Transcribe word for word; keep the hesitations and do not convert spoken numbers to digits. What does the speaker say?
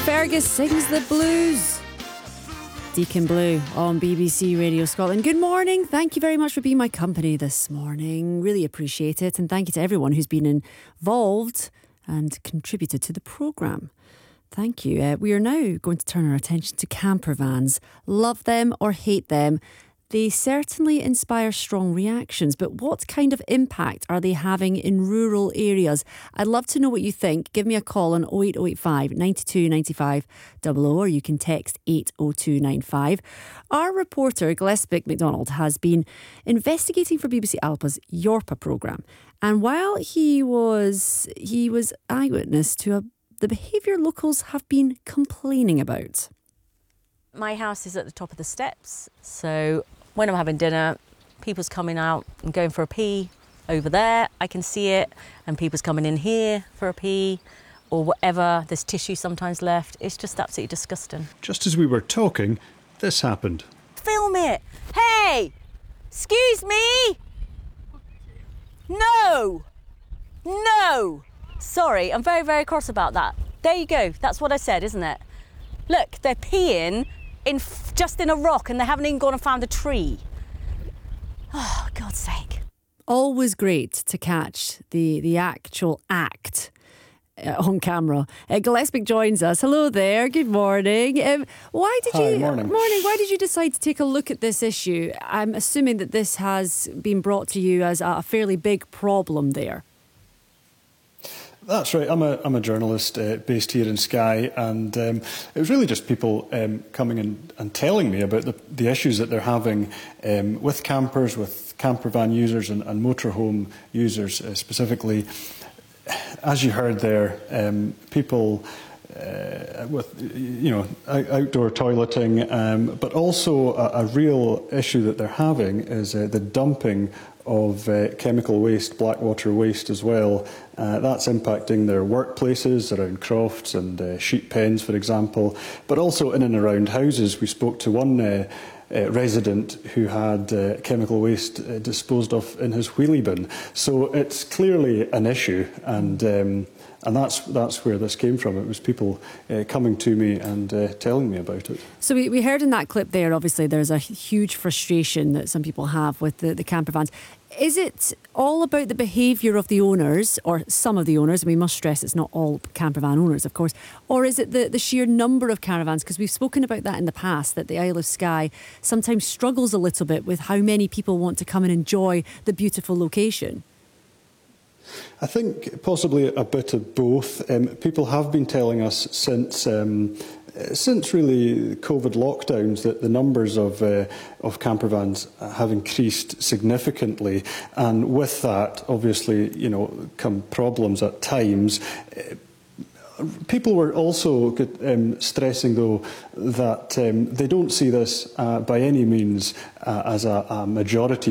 Fergus sings the blues. Deacon Blue on B B C Radio Scotland. Good morning. Thank you very much for being my company this morning. Really appreciate it. And thank you to everyone who's been involved and contributed to the programme. Thank you. Uh, we are now going to turn our attention to camper vans. Love them or hate them, they certainly inspire strong reactions, but what kind of impact are they having in rural areas? I'd love to know what you think. Give me a call on oh eight oh eight five, nine two nine five double oh or you can text eight oh two nine five. Our reporter, Glesbick MacDonald, has been investigating for B B C Alpa's Yorpa programme. And while he was he was eyewitness to a, the behaviour locals have been complaining about. My house is at the top of the steps, so when I'm having dinner, people's coming out and going for a pee over there, I can see it, and people's coming in here for a pee or whatever. There's tissue sometimes left. It's just absolutely disgusting. Just as we were talking, this happened. Film it! Hey! Excuse me! No! No! Sorry, I'm very, very cross about that. There you go. That's what I said, isn't it? Look, they're peeing in f- just in a rock and they haven't even gone and found a tree. Oh, God's sake. Always great to catch the, the actual act uh, on camera. Uh, Glesbick joins us. Hello there. Good morning. Um, why did Hi, you morning. morning? Why did you decide to take a look at this issue? I'm assuming that this has been brought to you as a fairly big problem there. That's right. I'm a I'm a journalist uh, based here in Skye, and um, it was really just people um, coming in and telling me about the, the issues that they're having um, with campers, with camper van users and, and motorhome users uh, specifically. As you heard there, um, people uh, with you know out, outdoor toileting, um, but also a, a real issue that they're having is uh, the dumping of uh, chemical waste, blackwater waste as well. Uh, that's impacting their workplaces around crofts and uh, sheep pens, for example, but also in and around houses. We spoke to one uh, uh, resident who had uh, chemical waste uh, disposed of in his wheelie bin. So it's clearly an issue, and um, and that's that's where this came from. It was people uh, coming to me and uh, telling me about it. So we, we heard in that clip there, obviously, there's a huge frustration that some people have with the, the camper vans. Is it all about the behaviour of the owners, or some of the owners, and we must stress it's not all camper van owners, of course, or is it the, the sheer number of caravans? Because we've spoken about that in the past, that the Isle of Skye sometimes struggles a little bit with how many people want to come and enjoy the beautiful location. I think possibly a bit of both. Um, people have been telling us since um, since really COVID lockdowns that the numbers of uh, of camper vans have increased significantly, and with that, obviously, you know, come problems at times. People were also um, stressing, though, that um, they don't see this uh, by any means uh, as a, a majority